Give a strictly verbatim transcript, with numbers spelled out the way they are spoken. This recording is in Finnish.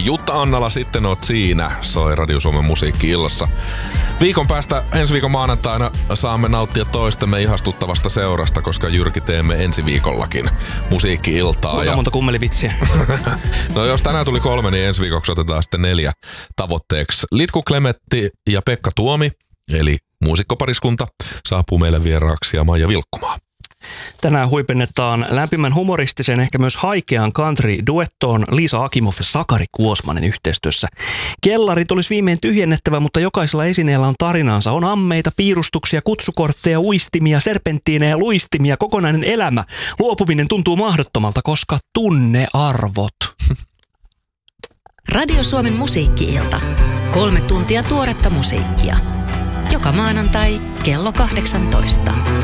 Jutta Annala, sitten oot siinä, soi Radio Suomen Musiikki-illassa. Viikon päästä ensi viikon maanantaina saamme nauttia toistemme ihastuttavasta seurasta, koska Jyrki teemme ensi viikollakin musiikki-iltaa. Kuinka ja... monta kummelivitsiä? No jos tänään tuli kolme, niin ensi viikoksi otetaan sitten neljä tavoitteeksi. Litku Klemetti ja Pekka Tuomi, eli muusikkopariskunta, saapuu meille vieraaksi ja Maija Vilkkumaa. Tänään huipennetaan lämpimän humoristisen, ehkä myös haikean country-duettoon Liisa Akimov ja Sakari Kuosmanen yhteistyössä. Kellarit olisi viimein tyhjennettävä, mutta jokaisella esineellä on tarinansa. On ammeita, piirustuksia, kutsukortteja, uistimia, serpenttiinejä, luistimia, kokonainen elämä. Luopuminen tuntuu mahdottomalta, koska tunnearvot. Radio Suomen Musiikki-ilta. Kolme tuntia tuoretta musiikkia. Joka maanantai kello kahdeksantoista.